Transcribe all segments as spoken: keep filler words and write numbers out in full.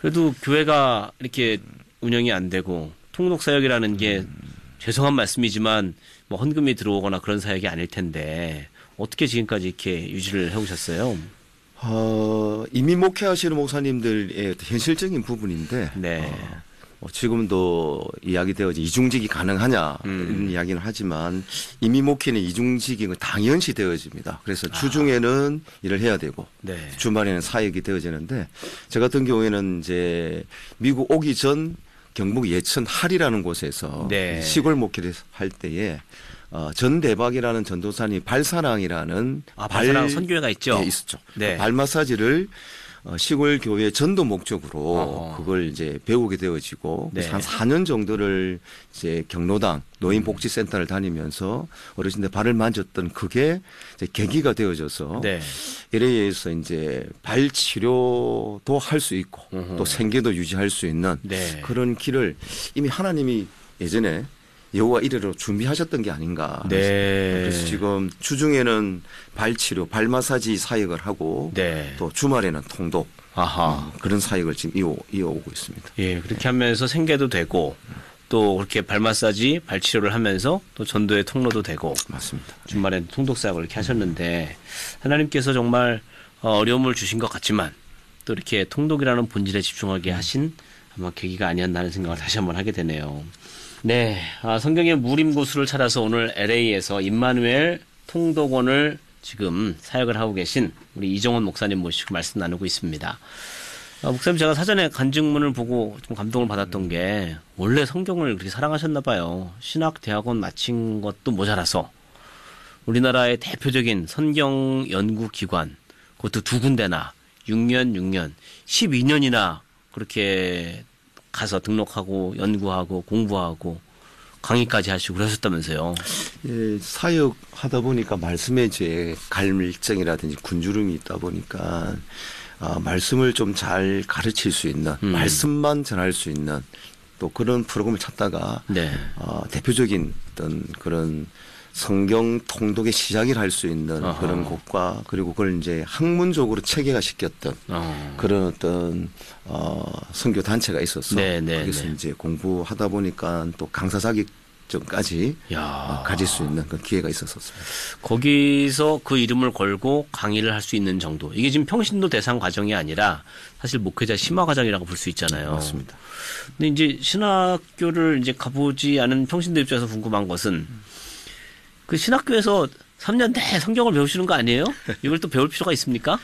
그래도 교회가 이렇게 운영이 안 되고 통독 사역이라는 게 음. 죄송한 말씀이지만 뭐 헌금이 들어오거나 그런 사역이 아닐 텐데 어떻게 지금까지 이렇게 유지를 해오셨어요? 어, 이미 목회하시는 목사님들의 현실적인 부분인데 네. 어, 뭐 지금도 이야기되어지 이중직이 가능하냐 음. 이런 이야기는 하지만 이미 목회는 이중직이 당연시 되어집니다. 그래서 아. 주중에는 일을 해야 되고 네. 주말에는 사역이 되어지는데 저 같은 경우에는 이제 미국 오기 전 경북 예천 할이라는 곳에서 네. 시골 목회를 할 때에 어, 전대박이라는 전도사님 발사랑이라는 아, 발사랑 발, 선교회가 있죠. 네, 있었죠. 네. 발 마사지를 어, 시골 교회 전도 목적으로 어. 그걸 이제 배우게 되어지고 네. 한 사 년 정도를 이제 경로당 노인복지센터를 다니면서 어르신들 발을 만졌던 그게 이제 계기가 되어져서 네. 엘에이에서 이제 발 치료도 할 수 있고 어허. 또 생계도 유지할 수 있는 네. 그런 길을 이미 하나님이 예전에 여호와 이래로 준비하셨던 게 아닌가. 네. 그래서 지금 주중에는 발치료, 발마사지 사역을 하고 네. 또 주말에는 통독 아하. 음, 그런 사역을 지금 이어, 이어오고 있습니다. 예, 그렇게 네. 하면서 생계도 되고 또 그렇게 발마사지, 발치료를 하면서 또 전도의 통로도 되고 맞습니다. 주말에는 통독 사역을 이렇게 하셨는데 하나님께서 정말 어려움을 주신 것 같지만 또 이렇게 통독이라는 본질에 집중하게 하신 아마 계기가 아니었나 하는 생각을 다시 한번 하게 되네요. 네, 아, 성경의 무림고수를 찾아서 오늘 엘에이에서 임마누엘 통독원을 지금 사역을 하고 계신 우리 이정원 목사님 모시고 말씀 나누고 있습니다. 아, 목사님 제가 사전에 간증문을 보고 좀 감동을 받았던 게 원래 성경을 그렇게 사랑하셨나 봐요. 신학대학원 마친 것도 모자라서 우리나라의 대표적인 성경 연구기관 그것도 두 군데나 육 년, 육 년, 십이 년이나 그렇게 가서 등록하고 연구하고 공부하고 강의까지 하시고 그러셨다면서요. 예, 사역하다 보니까 말씀에 이제 갈증이라든지 군주름이 있다 보니까 아, 말씀을 좀 잘 가르칠 수 있는 음. 말씀만 전할 수 있는 또 그런 프로그램을 찾다가 네. 어, 대표적인 어떤 그런 성경 통독의 시작을 할 수 있는 어허. 그런 곳과 그리고 그걸 이제 학문적으로 체계화 시켰던 어. 그런 어떤 어, 선교 단체가 있었어. 네, 네, 거기서 네. 이제 공부하다 보니까 또 강사 자격증까지 어, 가질 수 있는 그 기회가 있었습니다. 거기서 그 이름을 걸고 강의를 할 수 있는 정도. 이게 지금 평신도 대상 과정이 아니라 사실 목회자 심화 과정이라고 볼 수 있잖아요. 맞습니다. 근데 이제 신학교를 이제 가보지 않은 평신도 입장에서 궁금한 것은 그 신학교에서 삼 년 내 성경을 배우시는 거 아니에요? 이걸 또 배울 필요가 있습니까?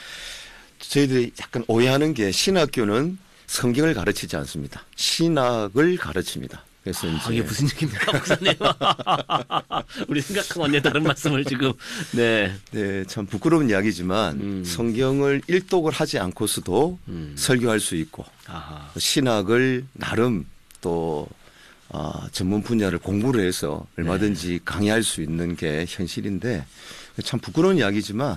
저희들이 약간 오해하는 게 신학교는 성경을 가르치지 않습니다. 신학을 가르칩니다. 그래서 아, 이제 이게 무슨 얘기입니까, 목사님? 우리 생각하고 완전히 다른 말씀을 지금. 네. 네, 참 부끄러운 이야기지만 음. 성경을 일독을 하지 않고서도 음. 설교할 수 있고 아하. 신학을 나름 또 어, 전문 분야를 공부를 해서 얼마든지 네. 강의할 수 있는 게 현실인데 참 부끄러운 이야기지만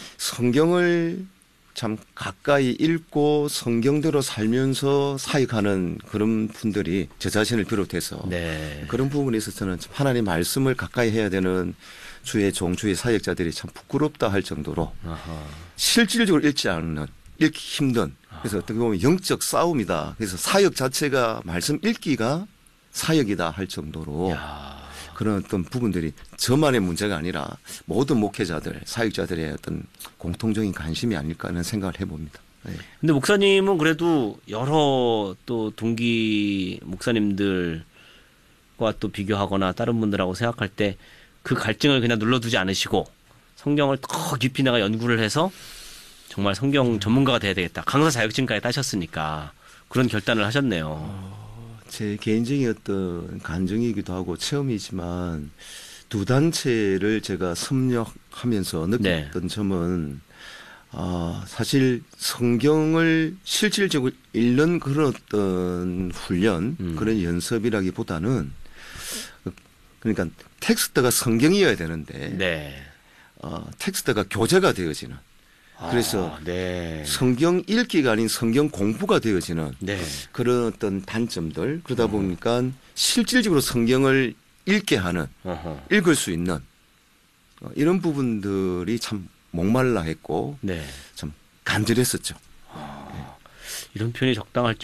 성경을 참 가까이 읽고 성경대로 살면서 사역하는 그런 분들이 저 자신을 비롯해서 네. 그런 부분에 있어서는 참 하나님 말씀을 가까이 해야 되는 주의 종, 주의 사역자들이 참 부끄럽다 할 정도로 아하. 실질적으로 읽지 않는, 읽기 힘든 그래서 어떻게 보면 영적 싸움이다. 그래서 사역 자체가 말씀 읽기가 사역이다 할 정도로 야. 그런 어떤 부분들이 저만의 문제가 아니라 모든 목회자들, 사역자들의 어떤 공통적인 관심이 아닐까 하는 생각을 해봅니다. 네. 근데 목사님은 그래도 여러 또 동기 목사님들과 또 비교하거나 다른 분들하고 생각할 때 그 갈증을 그냥 눌러두지 않으시고 성경을 더 깊이 나가 연구를 해서 정말 성경 전문가가 돼야 되겠다. 강사 자격증까지 따셨으니까 그런 결단을 하셨네요. 어. 제 개인적인 어떤 간증이기도 하고 체험이지만 두 단체를 제가 섭렵하면서 느꼈던 네. 점은 아, 사실 성경을 실질적으로 읽는 그런 어떤 훈련, 음. 그런 연습이라기보다는 그러니까 텍스트가 성경이어야 되는데 네. 어, 텍스트가 교재가 되어지는 그래서 아, 네. 성경 읽기가 아닌 성경 공부가 되어지는 네. 그런 어떤 단점들 그러다 보니까 실질적으로 성경을 읽게 하는 어허. 읽을 수 있는 이런 부분들이 참 목말라 했고 네. 참 간절했었죠. 아, 이런 표현이 적당할지